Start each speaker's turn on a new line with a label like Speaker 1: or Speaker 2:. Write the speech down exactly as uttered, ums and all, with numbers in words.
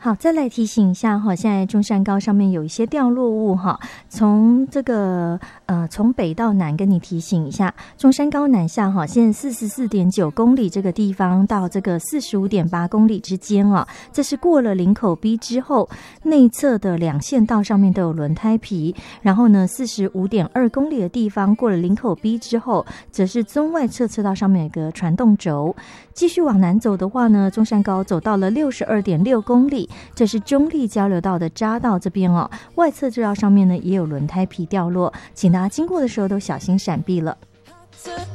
Speaker 1: 好，再来提醒一下哈，现在中山高上面有一些掉落物哈，从这个呃从北到南跟你提醒一下，中山高南下哈，现在四十四点九公里这个地方到这个四十五点八公里之间啊，这是过了林口 B 之后，内侧的两线道上面都有轮胎皮，然后呢四十五点二公里的地方过了林口 B 之后，则是中外侧车道上面有一个传动轴，继续往南走的话呢，中山高走到了六十二点六公里。这是中立交流道的匝道这边哦，外侧车道上面呢也有轮胎皮掉落，请大家经过的时候都小心闪避了。